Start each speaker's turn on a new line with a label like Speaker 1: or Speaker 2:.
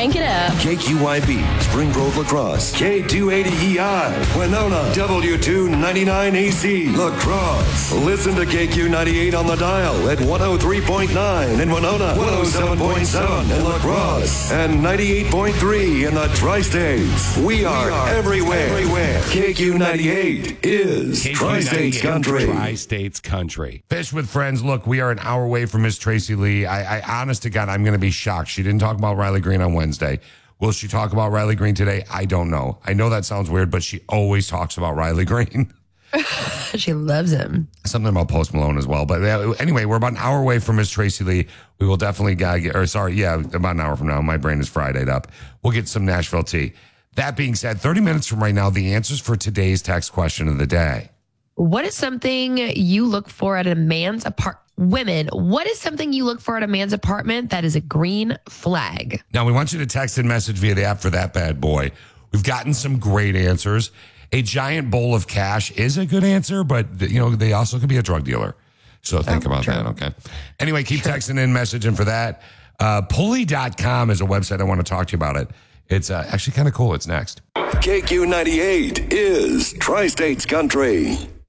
Speaker 1: Crank it up.
Speaker 2: KQYB, Spring Grove Lacrosse. K280EI, Winona. W299AC, Lacrosse. Listen to KQ98 on the dial at 103.9 in Winona, 107.7 in Lacrosse, and 98.3 in the Tri-States. We are everywhere. KQ98 is Tri-States Country.
Speaker 3: Tri-States Country. Fish with Friends. Look, we are an hour away from Miss Tracy Lee. I honest to God, I'm going to be shocked. She didn't talk about Riley Green on Wednesday. Will she talk about Riley Green today? I don't know. I know that sounds weird, but she always talks about Riley Green.
Speaker 4: She loves him.
Speaker 3: Something about Post Malone as well. But anyway, we're about an hour away from Miss Tracy Lee. We will definitely about an hour from now. My brain is Fridayed up. We'll get some Nashville tea. That being said, 30 minutes from right now, the answers for today's text question of the day.
Speaker 4: What is something you look for at a man's apartment? Women, what is something you look for at a man's apartment that is a green flag?
Speaker 3: Now, we want you to text and message via the app for that bad boy. We've gotten some great answers. A giant bowl of cash is a good answer, but they also could be a drug dealer. So think about that, okay? Anyway, keep texting in, messaging for that. Pulley.com is a website. I want to talk to you about it. It's actually kind of cool. It's next.
Speaker 2: KQ98 is Tri-States Country.